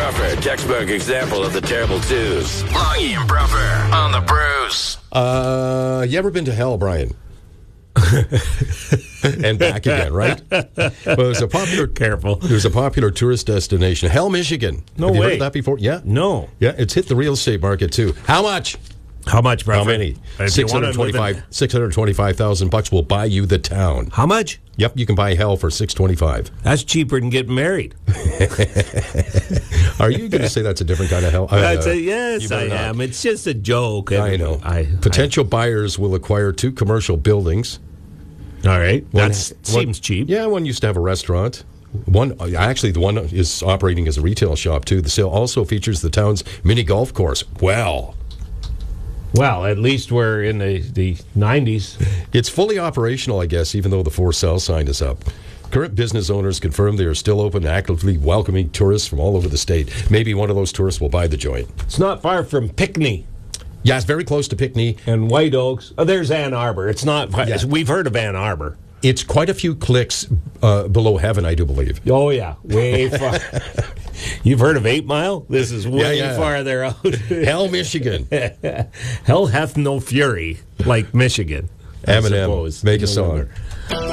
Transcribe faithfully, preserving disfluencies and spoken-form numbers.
Bruffer, textbook example of the terrible twos. Longy and Bruffer on the Brews. Uh, you ever been to hell, Brian? And back again, right? Well, it was a popular, Careful. It was a popular tourist destination. Hell, Michigan. No Have you way. heard of that before? Yeah. No. Yeah, it's hit the real estate market too. How much? How much, Bruffer? How many? If Six you wanna hundred live in- twenty-five. Six hundred twenty-five thousand bucks will buy you the town. How much? Yep, you can buy hell for six twenty-five. That's cheaper than getting married. Are you going to say that's a different kind of hell? Uh, That's a, yes, you better I not. am. It's just a joke. I know. I, Potential buyers will acquire two commercial buildings. I, all right. One- That seems one- cheap. Yeah, one used to have a restaurant. One actually, the one is operating as a retail shop too. The sale also features the town's mini golf course. Well, Well, at least we're in the, the nineties. it's fully operational, I guess, even though the for sale sign is up. Current business owners confirm they are still open, actively welcoming tourists from all over the state. Maybe one of those tourists will buy the joint. It's not far from Pinckney Yeah, it's very close to Pinckney. and White Oaks. Oh, there's Ann Arbor. It's not. Yeah. We've heard of Ann Arbor. It's quite a few clicks uh, below Heaven, I do believe. Oh yeah, way far. You've heard of Eight Mile? This is way Yeah, yeah. farther out. Hell, Michigan. Hell hath no fury like Michigan. I Eminem, suppose. make a No song. wonder.